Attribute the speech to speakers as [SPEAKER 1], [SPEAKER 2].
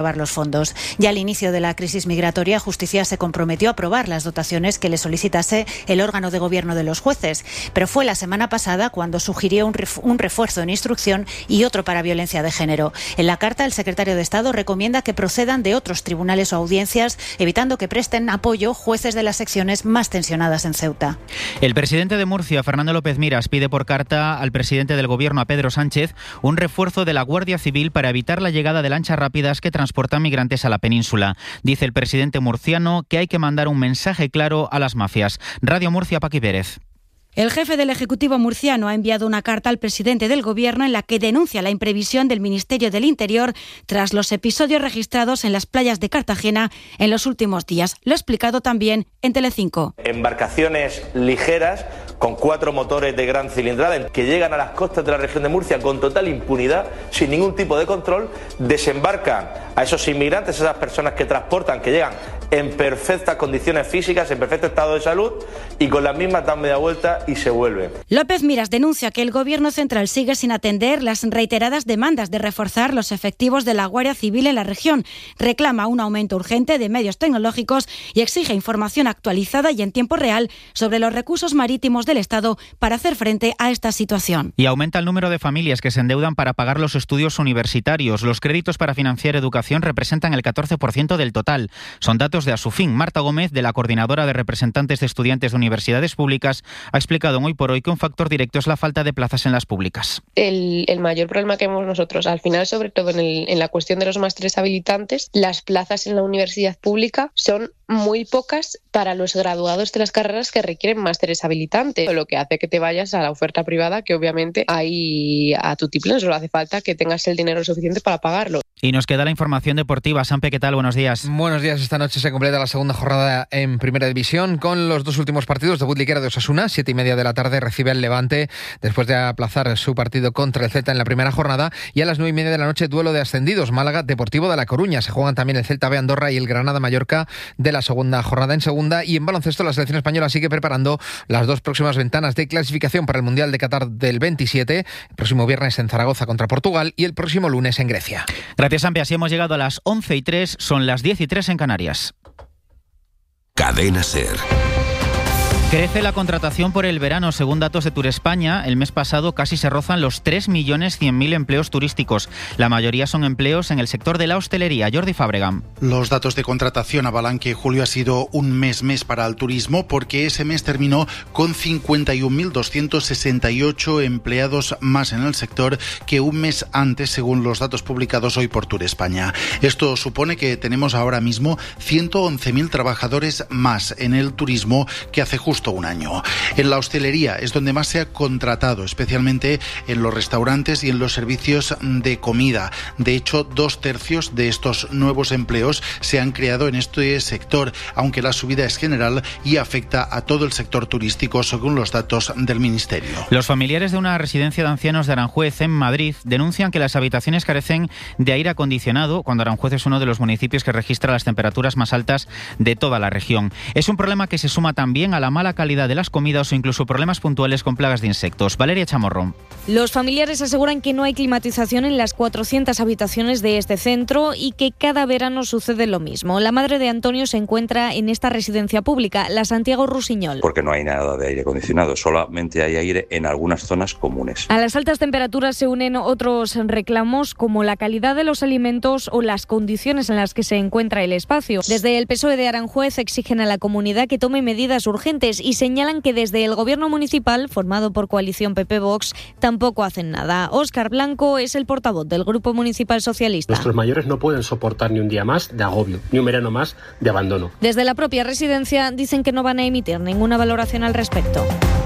[SPEAKER 1] los fondos. Ya al inicio de la crisis migratoria, Justicia se comprometió a aprobar las dotaciones que le solicitase el órgano de gobierno de los jueces, pero fue la semana pasada cuando sugirió un refuerzo en instrucción y otro para violencia de género. En la carta, el secretario de Estado recomienda que procedan de otros tribunales o audiencias, evitando que presten apoyo jueces de las secciones más tensionadas en Ceuta.
[SPEAKER 2] El presidente de Murcia, Fernando López Miras, pide por carta al presidente del Gobierno, a Pedro Sánchez, un refuerzo de la Guardia Civil para evitar la llegada de lanchas rápidas que transportan migrantes a la península. Dice el presidente murciano que hay que mandar un mensaje claro a las mafias. Radio Murcia, Paqui Pérez.
[SPEAKER 3] El jefe del Ejecutivo murciano ha enviado una carta al presidente del Gobierno en la que denuncia la imprevisión del Ministerio del Interior tras los episodios registrados en las playas de Cartagena en los últimos días. Lo ha explicado también en Telecinco.
[SPEAKER 4] Embarcaciones ligeras con 4 motores de gran cilindrada que llegan a las costas de la región de Murcia con total impunidad, sin ningún tipo de control, desembarcan a esos inmigrantes, esas personas que transportan, que llegan en perfectas condiciones físicas, en perfecto estado de salud, y con las mismas dan media vuelta y se vuelven.
[SPEAKER 3] López Miras denuncia que el Gobierno central sigue sin atender las reiteradas demandas de reforzar los efectivos de la Guardia Civil en la región. Reclama un aumento urgente de medios tecnológicos y exige información actualizada y en tiempo real sobre los recursos marítimos del Estado para hacer frente a esta situación.
[SPEAKER 2] Y aumenta el número de familias que se endeudan para pagar los estudios universitarios. Los créditos para financiar educación representan el 14% del total. Son datos de Asufin. Marta Gómez, de la Coordinadora de Representantes de Estudiantes de Universidades Públicas, ha explicado en Hoy por Hoy que un factor directo es la falta de plazas en las públicas.
[SPEAKER 5] El mayor problema que vemos nosotros, al final, sobre todo en la cuestión de los másteres habilitantes, las plazas en la universidad pública son muy pocas para los graduados de las carreras que requieren másteres habilitantes, lo que hace que te vayas a la oferta privada, que obviamente hay a tutiplén, solo hace falta que tengas el dinero suficiente para pagarlo.
[SPEAKER 2] Y nos queda la información deportiva. Sampe, ¿qué tal? Buenos días.
[SPEAKER 6] Buenos días. Esta noche se completa la segunda jornada en Primera División con los dos últimos partidos. Debut liguero de Osasuna, 7:30 de la tarde, recibe al Levante después de aplazar su partido contra el Celta en la primera jornada, y a las 9:30 de la noche, duelo de ascendidos, Málaga Deportivo de La Coruña. Se juegan también el Celta B Andorra y el Granada Mallorca de la segunda jornada en segunda. Y en baloncesto, la selección española sigue preparando las dos próximas ventanas de clasificación para el Mundial de Qatar del 27, el próximo viernes en Zaragoza contra Portugal y el próximo lunes en Grecia.
[SPEAKER 2] Gracias, Sampe. Así hemos llegado a las 11:03, son las 10:03 en Canarias.
[SPEAKER 7] Cadena SER.
[SPEAKER 2] Crece la contratación por el verano. Según datos de Turespaña, el mes pasado casi se rozan los 3.100.000 empleos turísticos. La mayoría son empleos en el sector de la hostelería. Jordi Fábregas.
[SPEAKER 8] Los datos de contratación avalan que julio ha sido un mes para el turismo, porque ese mes terminó con 51.268 empleados más en el sector que un mes antes, según los datos publicados hoy por Turespaña. Esto supone que tenemos ahora mismo 111.000 trabajadores más en el turismo que hace justo un año. En la hostelería es donde más se ha contratado, especialmente en los restaurantes y en los servicios de comida. De hecho, 2/3 de estos nuevos empleos se han creado en este sector, aunque la subida es general y afecta a todo el sector turístico, según los datos del Ministerio.
[SPEAKER 2] Los familiares de una residencia de ancianos de Aranjuez, en Madrid, denuncian que las habitaciones carecen de aire acondicionado, cuando Aranjuez es uno de los municipios que registra las temperaturas más altas de toda la región. Es un problema que se suma también a la mala calidad de las comidas o incluso problemas puntuales con plagas de insectos. Valeria Chamorro.
[SPEAKER 9] Los familiares aseguran que no hay climatización en las 400 habitaciones de este centro y que cada verano sucede lo mismo. La madre de Antonio se encuentra en esta residencia pública, la Santiago Rusiñol.
[SPEAKER 10] Porque no hay nada de aire acondicionado, solamente hay aire en algunas zonas comunes.
[SPEAKER 9] A las altas temperaturas se unen otros reclamos como la calidad de los alimentos o las condiciones en las que se encuentra el espacio. Desde el PSOE de Aranjuez exigen a la comunidad que tome medidas urgentes y señalan que desde el gobierno municipal, formado por coalición PP-Vox, tampoco hacen nada. Óscar Blanco es el portavoz del Grupo Municipal Socialista.
[SPEAKER 11] Nuestros mayores no pueden soportar ni un día más de agobio, ni un verano más de abandono.
[SPEAKER 9] Desde la propia residencia dicen que no van a emitir ninguna valoración al respecto.